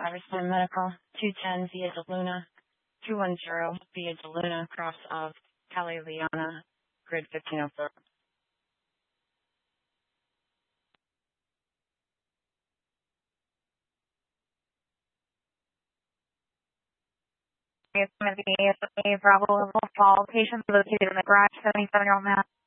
Iverson Medical, 210 via DeLuna, 210 via DeLuna, cross of Cali Liana, grid 1504. It's going to be a Bravo level fall. Patient located in the garage, 77-year-old man.